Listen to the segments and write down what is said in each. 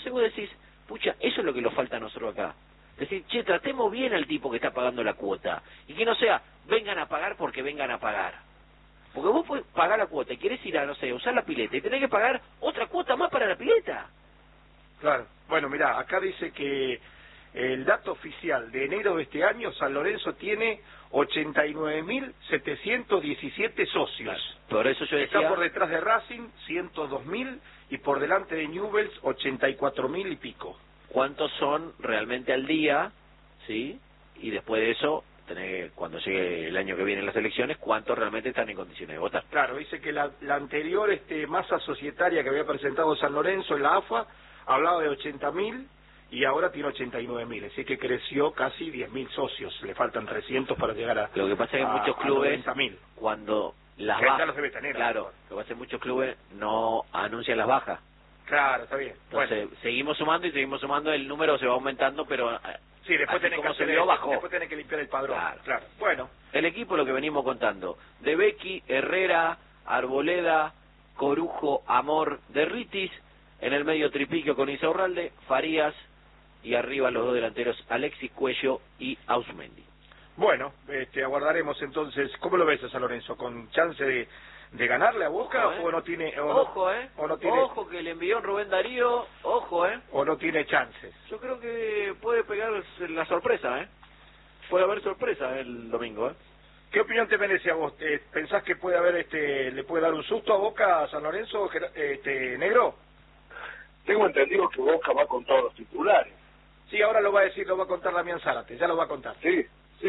Entonces vos decís, pucha, eso es lo que nos falta a nosotros acá. Decir, che, tratemos bien al tipo que está pagando la cuota. Y que no sea, vengan a pagar porque vengan a pagar. Porque vos podés pagar la cuota y querés ir a, no sé, usar la pileta y tenés que pagar otra cuota más para la pileta. Claro. Bueno, mirá, acá dice que el dato oficial de enero de este año, San Lorenzo tiene 89.717 socios. Claro. Por eso yo decía... Está por detrás de Racing, 102.000, y por delante de Newell's, 84.000 y pico. ¿Cuántos son realmente al día? ¿Sí? Y después de eso, cuando llegue el año que viene las elecciones, ¿cuántos realmente están en condiciones de votar? Claro, dice que la anterior masa societaria que había presentado San Lorenzo en la AFA hablaba de 80.000 y ahora tiene 89.000, así que creció casi 10.000 socios. Le faltan 300 para llegar a... Lo que pasa es que en muchos clubes, cuando las bajas... los debe tener, claro, lo que pasa es que en muchos clubes no anuncian las bajas. Claro, está bien. Entonces, bueno, seguimos sumando y seguimos sumando, el número se va aumentando, pero... Sí, después tenés que subió, bajó. Después tenés que limpiar el padrón. Claro. Bueno. El equipo, lo que venimos contando, de Becky, Herrera, Arboleda, Corujo, Amor, Derritis, en el medio Tripiquio con Insaurralde, Farías, y arriba los dos delanteros, Alexis Cuello y Ausmendi. Bueno, aguardaremos entonces. ¿Cómo lo ves a San Lorenzo? ¿Con chance de ganarle a Boca? Ojo, ¿O no tiene...? Ojo que le envió Rubén Darío, ojo, ¿O no tiene chances? Yo creo que puede pegar la sorpresa, Puede haber sorpresa el domingo, ¿Qué opinión te merece a vos? ¿Pensás que puede haber, le puede dar un susto a Boca a San Lorenzo, Negro? Tengo entendido que Boca va con todos los titulares. Sí, ahora lo va a contar Damián Zárate, ya lo va a contar. Sí,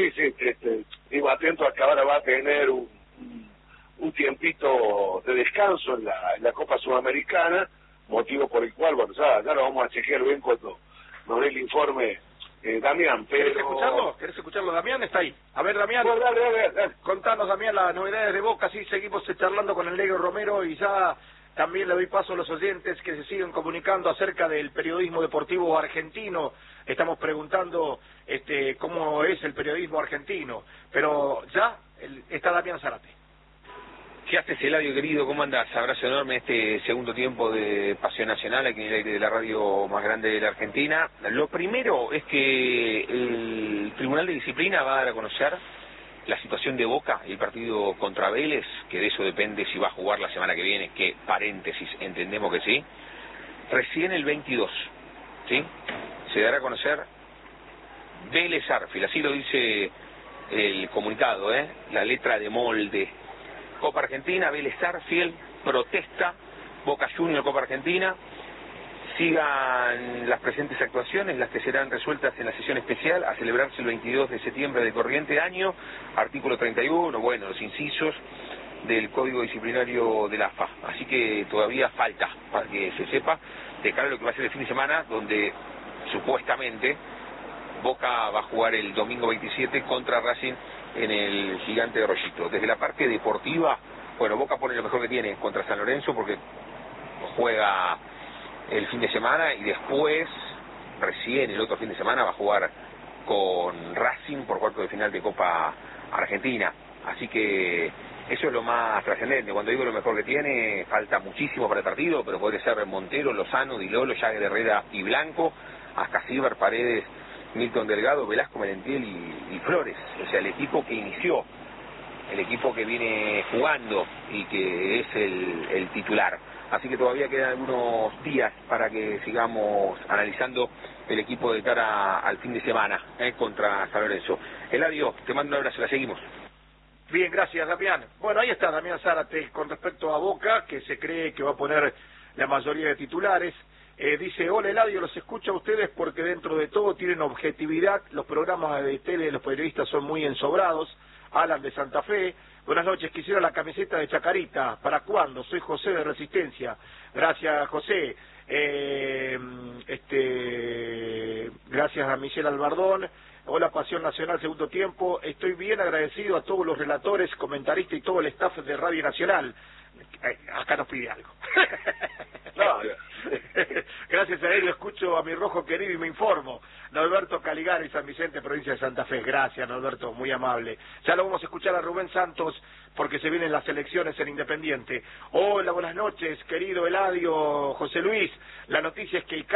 digo, atento a que ahora va a tener un tiempito de descanso en la Copa Sudamericana, motivo por el cual, bueno, ya lo vamos a chequear bien cuando nos dé el informe Damián, pero... ¿Querés escucharlo? Damián está ahí. A ver, Damián, no, dale. Contanos, Damián, las novedades de Boca, así seguimos charlando con el Negro Romero y ya también le doy paso a los oyentes que se siguen comunicando acerca del periodismo deportivo argentino. Estamos preguntando cómo es el periodismo argentino, pero ya está Damián Zárate. ¿Qué haces, Eladio, querido? ¿Cómo andás? Abrazo enorme este segundo tiempo de Pasión Nacional aquí en el aire de la radio más grande de la Argentina. Lo primero es que el Tribunal de Disciplina va a dar a conocer la situación de Boca y el partido contra Vélez, que de eso depende si va a jugar la semana que viene, que, paréntesis, entendemos que sí, recién el 22, ¿sí? Se dará a conocer Vélez Arfield, así lo dice el comunicado, la letra de molde. Copa Argentina, Vélez Arfield, protesta, Boca Junior, Copa Argentina. Sigan las presentes actuaciones, las que serán resueltas en la sesión especial a celebrarse el 22 de septiembre de corriente año, artículo 31, bueno, los incisos del Código Disciplinario de la AFA. Así que todavía falta para que se sepa de cara a lo que va a ser el fin de semana, donde supuestamente Boca va a jugar el domingo 27 contra Racing en el Gigante de Rollito. Desde la parte deportiva, bueno, Boca pone lo mejor que tiene contra San Lorenzo porque juega el fin de semana y después, recién el otro fin de semana, va a jugar con Racing por cuarto de final de Copa Argentina. Así que eso es lo más trascendente. Cuando digo lo mejor que tiene, falta muchísimo para el partido, pero puede ser Montero, Lozano, Di Lolo, Jagger, Herrera y Blanco, hasta Silver, Paredes, Milton Delgado, Velasco, Merentiel y Flores. O sea, el equipo que inició, el equipo que viene jugando y que es el titular. Así que todavía quedan algunos días para que sigamos analizando el equipo de cara al fin de semana contra San Lorenzo. Eladio, te mando un abrazo, la seguimos. Bien, gracias, Damián. Bueno, ahí está Damián Zárate con respecto a Boca, que se cree que va a poner la mayoría de titulares. Dice, hola Eladio, los escucho a ustedes porque dentro de todo tienen objetividad, los programas de tele de los periodistas son muy ensobrados. Alan de Santa Fe, buenas noches, quisiera la camiseta de Chacarita, ¿para cuándo? Soy José de Resistencia. Gracias, José. Gracias a Michelle Albardón. Hola, Pasión Nacional, segundo tiempo. Estoy bien agradecido a todos los relatores, comentaristas y todo el staff de Radio Nacional. Acá nos pide algo. No. Gracias a él escucho a mi rojo querido y me informo. Norberto Caligari, San Vicente, provincia de Santa Fe. Gracias, Norberto, muy amable. Ya lo vamos a escuchar a Rubén Santos porque se vienen las elecciones en Independiente. Hola, buenas noches, querido Eladio, José Luis. La noticia es que